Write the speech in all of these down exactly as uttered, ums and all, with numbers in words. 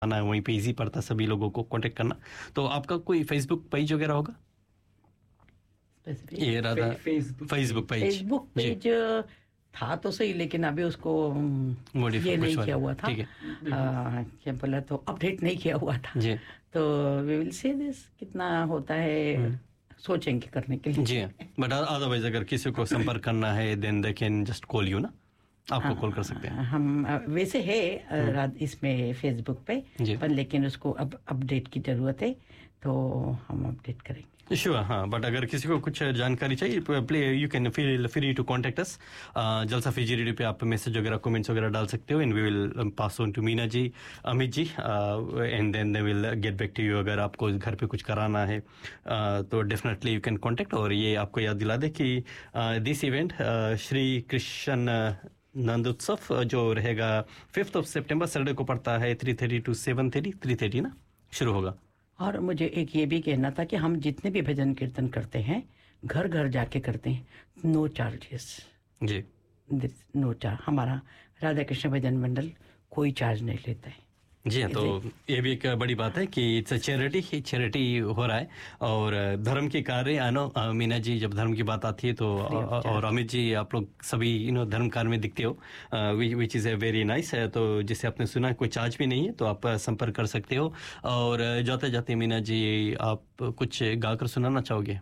आना है, वहीं पे इजी पड़ता है सभी लोगों को कांटेक्ट करना। तो आपका कोई फेसबुक पेज वगैरह होगा? स्पेसिफिक ये Radha Facebook Facebook page Facebook page था तो सही, लेकिन अभी उसको Modify- ये नहीं कुछ किया हुआ था, ठीक है। आ, क्या बोला, तो अपडेट नहीं किया हुआ था जी तो वी विल सी दिस कितना होता है, सोचेंगे करने के लिए। जी बट अदरवाइज अगर किसी को संपर्क करना है then they can just call you ना, आपको कॉल कर सकते हैं। हम अ, वैसे है अ, रात इसमें फेसबुक पे, जी। पर लेकिन उसको अब अपडेट की जरूरत है, तो हम अपडेट करेंगे। श्योर हाँ, बट अगर किसी को कुछ जानकारी चाहिए play you can feel free to contact us. जलसा फीजी रेडियो पे आप मैसेज वगैरह कमेंट्स वगैरह डाल सकते हो and we will pass on to Meena ji, Amit ji, and then they will get back to you. अगर आपको घर पे कुछ कराना है uh, तो डेफिनेटली यू कैन कॉन्टेक्ट। और ये आपको याद दिला दे कि दिस इवेंट श्री कृष्ण नंद उत्सव जो रहेगा फिफ्थ ऑफ सितंबर सैटरडे को पड़ता है, three thirty two seven thirty three thirty ना शुरू होगा। और मुझे एक ये भी कहना था कि हम जितने भी भजन कीर्तन करते हैं घर घर जाके करते हैं, नो चार्जेस। जी नो चार्ज, हमारा राधा कृष्ण भजन मंडल कोई चार्ज नहीं लेता है। जी हाँ, तो ये भी एक बड़ी बात है कि इट्स चैरिटी चैरिटी हो रहा है और धर्म के कार्य। आई नो मीना जी, जब धर्म की बात आती है तो और अमित जी आप लोग सभी यू नो धर्म कार्य में दिखते हो, which is a very nice है। तो जिसे आपने सुना कोई चार्ज भी नहीं है तो आप संपर्क कर सकते हो। और जाते जाते मीना जी आप कुछ गाकर सुनाना चाहोगे?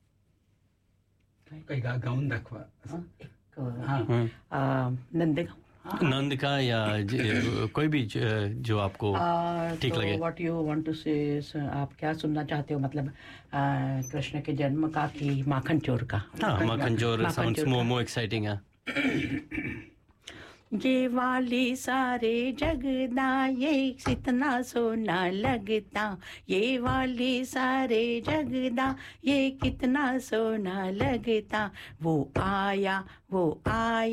काही गा गाऊन दाखवा। नंदे नंद का या कोई भी जो आपको ठीक तो लगे। व्हाट यू वांट टू से, आप क्या सुनना चाहते हो, मतलब आ, कृष्ण के जन्म का कि माखन चोर का? हाँ, माखन चोर साउंड्स मोर मोर एक्साइटिंग है। ये वाली सारे जगदा ये कितना सोना लगता, ये वाली सारे जगदा ये कितना सोना लगता, वो आया वो आया